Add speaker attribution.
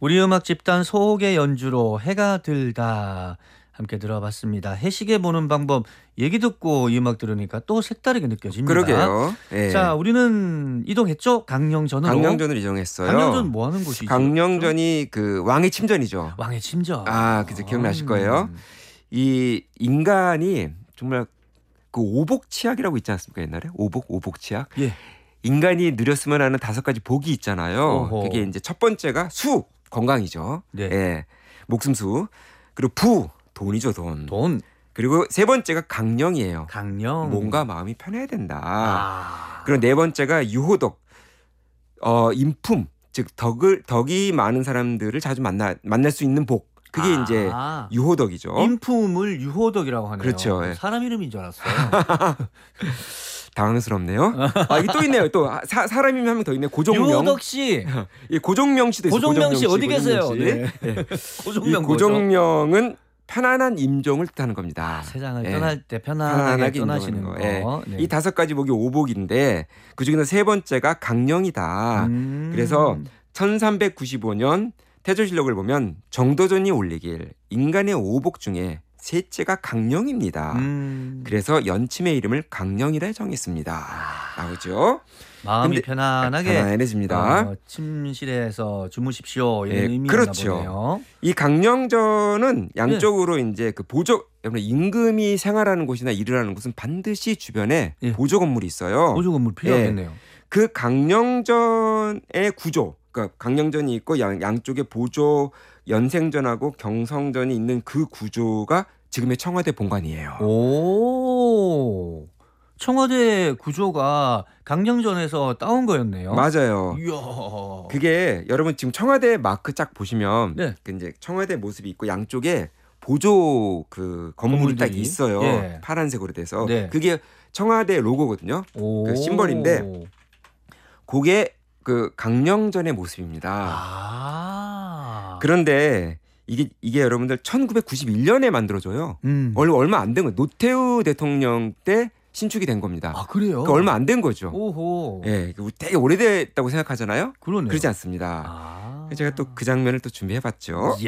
Speaker 1: 우리 음악 집단 소호의 연주로 해가 들다 함께 들어봤습니다. 해시계 보는 방법 얘기 듣고 이 음악 들으니까 또 색다르게 느껴집니다.
Speaker 2: 그러게요. 예.
Speaker 1: 자, 우리는 이동했죠? 강령전으로.
Speaker 2: 강령전을 이동했어요.
Speaker 1: 강령전 뭐 하는 곳이죠?
Speaker 2: 강령전이 그 왕의 침전이죠.
Speaker 1: 왕의 침전.
Speaker 2: 그래서 기억나실 거예요. 이 인간이 정말 그 오복치약이라고 있지 않습니까? 옛날에 오복치약.
Speaker 1: 예.
Speaker 2: 인간이 누렸으면 하는 5가지 복이 있잖아요.
Speaker 1: 오호.
Speaker 2: 그게 이제 첫 번째가 수, 건강이죠.
Speaker 1: 네.
Speaker 2: 예. 목숨수. 그리고 부, 돈이죠, 돈.
Speaker 1: 돈.
Speaker 2: 그리고 세 번째가 강령이에요.
Speaker 1: 강령.
Speaker 2: 몸과 마음이 편해야 된다.
Speaker 1: 아.
Speaker 2: 그리고 네 번째가 유호덕. 인품, 즉 덕이 많은 사람들을 자주 만날 수 있는 복. 그게 이제 유호덕이죠.
Speaker 1: 인품을 유호덕이라고 하네요.
Speaker 2: 그렇죠. 예.
Speaker 1: 사람 이름인 줄 알았어요.
Speaker 2: 당황스럽네요. 이게 또 있네요. 또 사람 이름이 한 명 더 있네. 고종명.
Speaker 1: 유호덕 씨.
Speaker 2: 이 고종명 씨도 있어요.
Speaker 1: 고종명 씨 어디 계세요?
Speaker 2: 고종명 씨.
Speaker 1: 네.
Speaker 2: 네.
Speaker 1: 고종명
Speaker 2: 이 고종명은 편안한 임종을 뜻하는 겁니다.
Speaker 1: 세상을
Speaker 2: 예.
Speaker 1: 떠날 때 편안하게 떠나시는 거.
Speaker 2: 예.
Speaker 1: 네.
Speaker 2: 이 5가지 복이 오복인데 그중에서 세 번째가 강령이다. 그래서 1395년 태조실록을 보면 정도전이 올리길 인간의 오복 중에 셋째가 강령입니다. 그래서 연침의 이름을 강령이라 정했습니다. 나오죠?
Speaker 1: 마음이 편안하게
Speaker 2: 편안해집니다.
Speaker 1: 침실에서 주무십시오. 이런 의미가
Speaker 2: 그렇죠.
Speaker 1: 보네요.
Speaker 2: 이 강령전은 양쪽으로 이제 그 보조 여러분 임금이 생활하는 곳이나 일을 하는 곳은 반드시 주변에 보조 건물이 있어요.
Speaker 1: 보조 건물 필요하겠네요.
Speaker 2: 그 강령전의 구조, 그러니까 강령전이 있고 양쪽에 보조 연생전하고 경성전이 있는 그 구조가 지금의 청와대 본관이에요.
Speaker 1: 오. 청와대 구조가 강령전에서 따온 거였네요.
Speaker 2: 맞아요.
Speaker 1: 이야.
Speaker 2: 그게 여러분 지금 청와대 마크 쫙 보시면 그 이제 청와대 모습이 있고 양쪽에 보조 그 건물이 딱 있어요.
Speaker 1: 예.
Speaker 2: 파란색으로 돼서
Speaker 1: 네.
Speaker 2: 그게 청와대 로고거든요. 그 심벌인데 그게 그 강령전의 모습입니다.
Speaker 1: 그런데
Speaker 2: 이게 여러분들 1991년에 만들어져요. 얼마 안 된 거예요. 노태우 대통령 때 신축이 된 겁니다.
Speaker 1: 그래요?
Speaker 2: 그러니까 얼마 안 된 거죠.
Speaker 1: 오호.
Speaker 2: 예, 되게 오래됐다고 생각하잖아요.
Speaker 1: 그러네요.
Speaker 2: 그러지 않습니다. 제가 또 그 장면을 또 준비해봤죠.